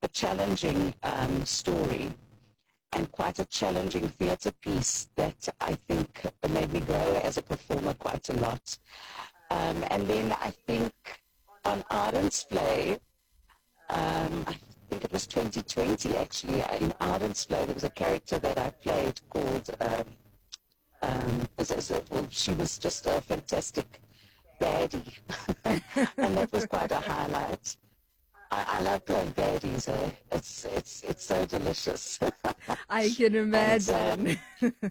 a challenging story and quite a challenging theatre piece that I think made me grow as a performer quite a lot. And then I think on Arden's play, I think it was 2020 actually, in Arden's play, there was a character that I played called, well, she was just a fantastic baddie, and that was quite a highlight. I love playing baddies. It's so delicious. I can and imagine.